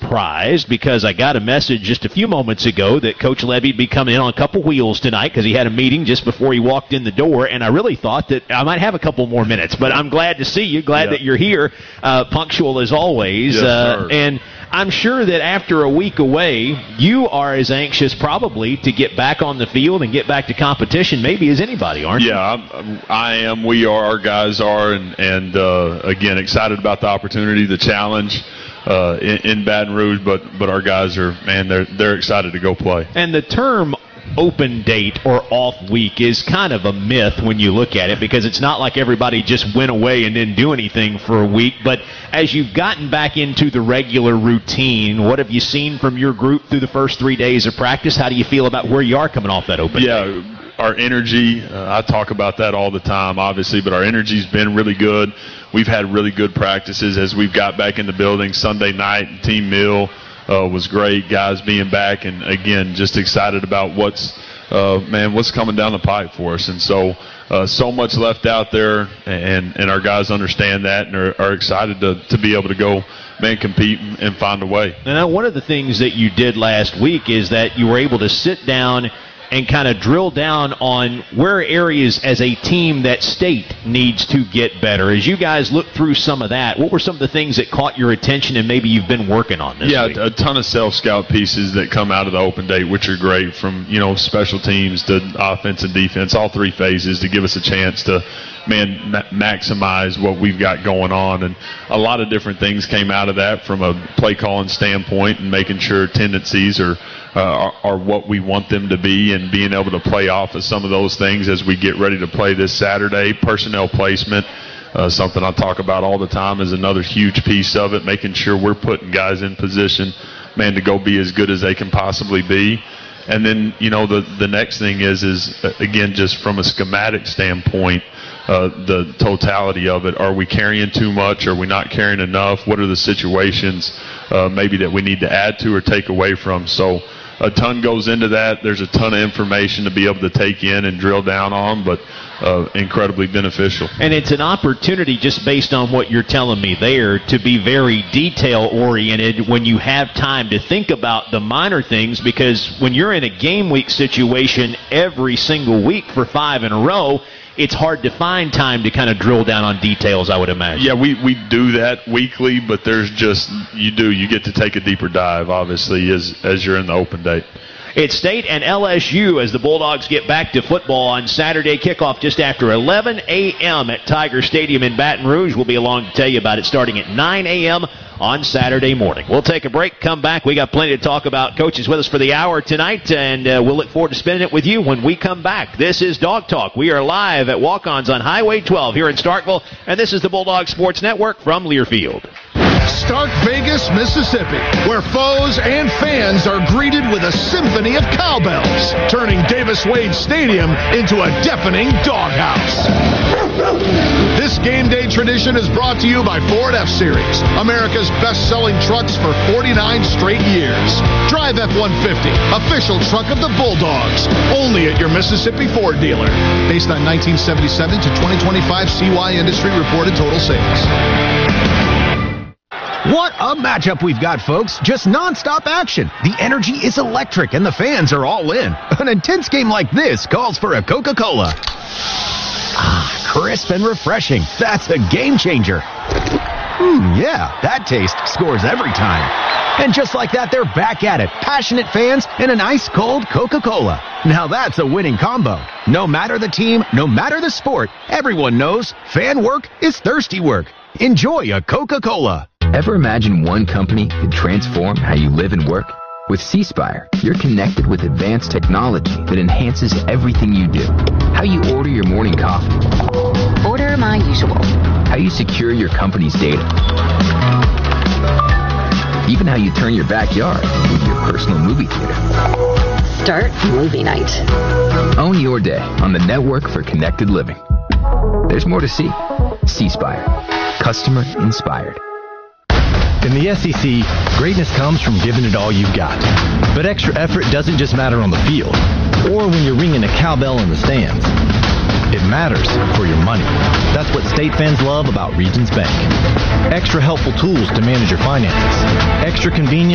surprised because I got a message just a few moments ago that Coach Levy would be coming in on a couple wheels tonight because he had a meeting just before he walked in the door, and I really thought that I might have a couple more minutes. But I'm glad to see you, glad that you're here, punctual as always. Yes, and I'm sure that after a week away, you are as anxious probably to get back on the field and get back to competition maybe as anybody, aren't you? Yeah, I am. We are. Our guys are. And again, excited about the opportunity, the challenge in Baton Rouge. But our guys are, man, they're excited to go play. And the term open date or off week is kind of a myth when you look at it because it's not like everybody just went away and didn't do anything for a week. But as you've gotten back into the regular routine, what have you seen from your group through the first 3 days of practice? How do you feel about where you are coming off that open date? Our energy, I talk about that all the time, obviously, but our energy's been really good. We've had really good practices as we've got back in the building. Sunday night, team meal was great, guys being back, and again, just excited about what's coming down the pipe for us. And so much left out there, and our guys understand that and are excited to be able to go, compete and find a way. Now, one of the things that you did last week is that you were able to sit down and kind of drill down on where areas as a team that State needs to get better. As you guys look through some of that, what were some of the things that caught your attention and maybe you've been working on this week? A ton of self-scout pieces that come out of the open date, which are great, from, special teams to offense and defense, all three phases, to give us a chance to maximize what we've got going on. And a lot of different things came out of that from a play calling standpoint and making sure tendencies are what we want them to be and being able to play off of some of those things as we get ready to play this Saturday. Personnel placement, something I talk about all the time, is another huge piece of it, making sure we're putting guys in position, to go be as good as they can possibly be. And then, the next thing is again, just from a schematic standpoint, the totality of it. Are we carrying too much? Are we not carrying enough? What are the situations maybe that we need to add to or take away from? So a ton goes into that. There's a ton of information to be able to take in and drill down on, but incredibly beneficial. And it's an opportunity, just based on what you're telling me there, to be very detail-oriented when you have time to think about the minor things, because when you're in a game week situation every single week for 5 in a row, it's hard to find time to kind of drill down on details, I would imagine. Yeah, we do that weekly, but there's just, you get to take a deeper dive, obviously, as you're in the open date. It's State and LSU as the Bulldogs get back to football on Saturday. Kickoff just after 11 a.m. at Tiger Stadium in Baton Rouge. We'll be along to tell you about it starting at 9 a.m. on Saturday morning. We'll take a break, come back. We got plenty to talk about. Coach is with us for the hour tonight, and we'll look forward to spending it with you when we come back. This is Dog Talk. We are live at Walk-Ons on Highway 12 here in Starkville, and this is the Bulldog Sports Network from Learfield. Stark Vegas, Mississippi, where foes and fans are greeted with a symphony of cowbells, turning Davis-Wade Stadium into a deafening doghouse. This game day tradition is brought to you by Ford F-Series, America's best-selling trucks for 49 straight years. Drive F-150, official truck of the Bulldogs, only at your Mississippi Ford dealer. Based on 1977 to 2025 CY Industry reported total sales. What a matchup we've got, folks. Just nonstop action. The energy is electric, and the fans are all in. An intense game like this calls for a Coca-Cola. Crisp and refreshing. That's a game changer. Yeah, that taste scores every time. And just like that, they're back at it. Passionate fans and an ice-cold Coca-Cola. Now that's a winning combo. No matter the team, no matter the sport, everyone knows fan work is thirsty work. Enjoy a Coca-Cola. Ever imagine one company could transform how you live and work? With C-Spire, you're connected with advanced technology that enhances everything you do. How you order your morning coffee. Order my usual. How you secure your company's data. Even how you turn your backyard into your personal movie theater. Start movie night. Own your day on the network for connected living. There's more to see. C-Spire. Customer inspired. In the SEC, greatness comes from giving it all you've got. But extra effort doesn't just matter on the field, or when you're ringing a cowbell in the stands. It matters for your money. That's what State fans love about Regions Bank. Extra helpful tools to manage your finances. Extra convenience